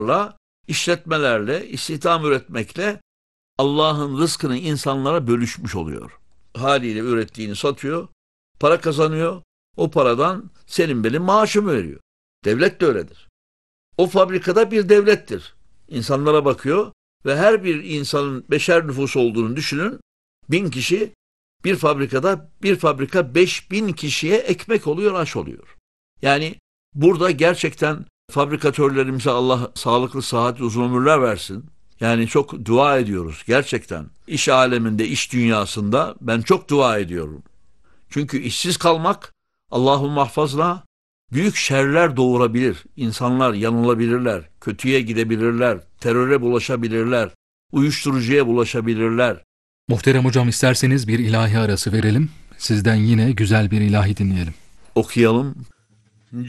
işletmelerle, istihdam üretmekle Allah'ın rızkını insanlara bölüşmüş oluyor. Haliyle ürettiğini satıyor, para kazanıyor, o paradan senin benim maaşımı veriyor. Devlet de öyledir. O fabrikada bir devlettir. İnsanlara bakıyor ve her bir insanın beşer nüfusu olduğunu düşünün. 1000 kişi bir fabrikada, bir fabrika 5000 kişiye ekmek oluyor, aş oluyor. Yani burada gerçekten fabrikatörlerimize Allah sağlıklı, sıhhatli, uzun ömürler versin. Yani çok dua ediyoruz gerçekten. İş aleminde, iş dünyasında ben çok dua ediyorum. Çünkü işsiz kalmak Allahu mahfazla büyük şerler doğurabilir. İnsanlar yanılabilirler, kötüye gidebilirler, teröre bulaşabilirler, uyuşturucuya bulaşabilirler. Muhterem hocam, isterseniz bir ilahi arası verelim. Sizden yine güzel bir ilahi dinleyelim. Okuyalım.